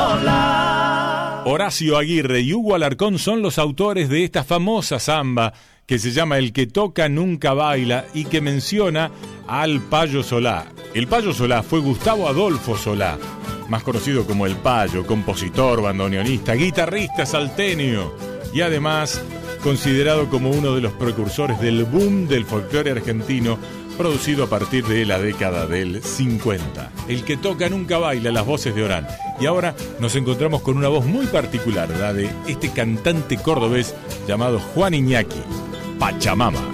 Solá. Horacio Aguirre y Hugo Alarcón son los autores de esta famosa samba que se llama El que toca nunca baila y que menciona al Payo Solá. El Payo Solá fue Gustavo Adolfo Solá, más conocido como El Payo, compositor, bandoneonista, guitarrista salteño y además considerado como uno de los precursores del boom del folclore argentino producido a partir de la década del 50. El que toca nunca baila, las voces de Orán. Y ahora nos encontramos con una voz muy particular, la de este cantante cordobés llamado Juan Iñaki, Pachamama.